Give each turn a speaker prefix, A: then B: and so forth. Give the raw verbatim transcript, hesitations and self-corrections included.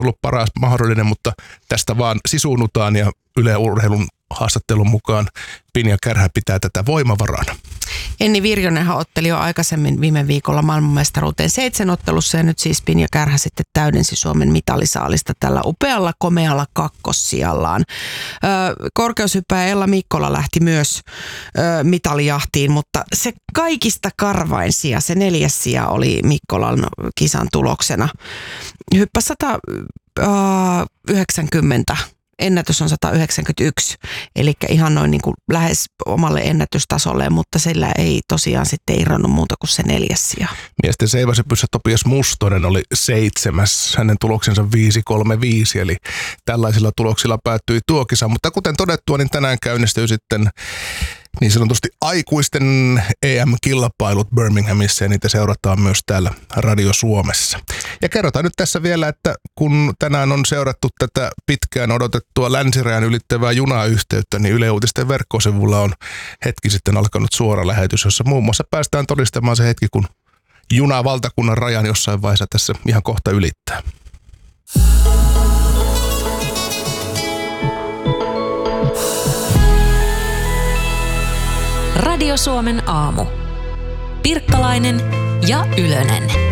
A: ollut paras mahdollinen, mutta tästä vaan sisuunnutaan ja Yle Urheilun haastattelun mukaan Pinja Kärhä pitää tätä voimavarana.
B: Enni Virjonenhan otteli jo aikaisemmin viime viikolla maailmanmestaruuteen seitsemänottelussa ja nyt siis Pinja Kärhä sitten täydensi Suomen mitalisaalista tällä upealla, komealla kakkossijallaan. Korkeushyppäjä Ella Mikkola lähti myös ö, mitalijahtiin, mutta se kaikista karvain sija, se neljäs sija oli Mikkolan kisan tuloksena. Hyppäsi sata yhdeksänkymmentä. Ennätys on sata yhdeksänkymmentäyksi, eli ihan noin niin kuin lähes omalle ennätystasolle, mutta sillä ei tosiaan sitten irronnut muuta kuin se neljäs sija.
A: Miesten seiväsypyssä Topias Mustonen oli seitsemäs, hänen tuloksensa viisi kolme viisi, eli tällaisilla tuloksilla päättyi tuo kisa. Mutta kuten todettua, niin tänään käynnistyy sitten niin sanotusti aikuisten E M-kilpailut Birminghamissa ja niitä seurataan myös täällä Radio Suomessa. Ja kerrotaan nyt tässä vielä, että kun tänään on seurattu tätä pitkään odotettua länsirajan ylittävää junayhteyttä, niin Yle Uutisten verkkosivulla on hetki sitten alkanut suora lähetys, jossa muun muassa päästään todistamaan se hetki, kun juna valtakunnan rajan jossain vaiheessa tässä ihan kohta ylittää.
C: Radio Suomen aamu. Pirkkalainen ja Ylönen.